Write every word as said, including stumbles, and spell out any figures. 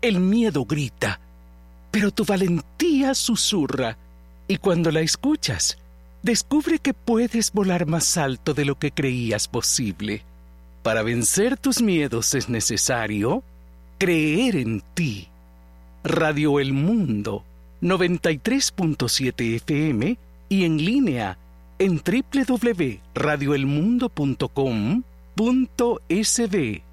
El miedo grita, pero tu valentía susurra, y cuando la escuchas, descubre que puedes volar más alto de lo que creías posible. Para vencer tus miedos es necesario creer en ti. Radio El Mundo, noventa y tres punto siete F M y en línea en doble u doble u doble u punto radio el mundo punto com punto es be.